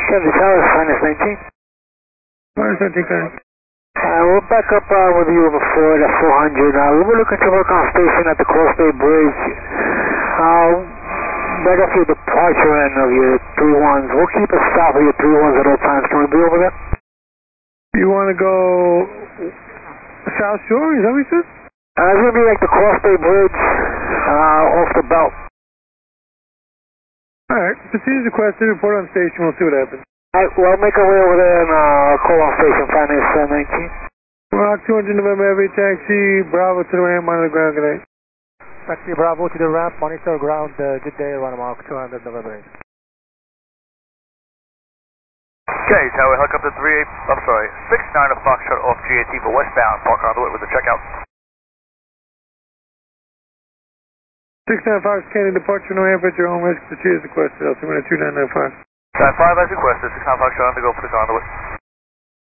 Chevy Tower, minus 19. Minus 19, Connie. We'll back up with you before the 400. We're looking to work on station at the Cross Bay Bridge. Right off your departure end of your 3-1s. We'll keep it south of your 3-1s at all times. Can we be over there? You want to go South Shore? Is that what you said? It's going to be like the Cross Bay Bridge off the belt. Alright, proceed as requested. Report on station. We'll see what happens. Alright, well, I'll make our way over there and call on station, finance 19. Rock 200 November, every taxi, Bravo to the ramp, monitor ground, good night. Taxi Bravo to the ramp, monitor ground, good day, run Mark 200 November. Okay, Tower, helicopter 69 to Foxtrot off GAT for westbound, Park Conduit with the checkout. 69 Fox, Candy, departure, no ramp at your own risk, proceed as requested, Altimeter 2995. 95 as requested, 69 Foxtrot on the go for the conduit.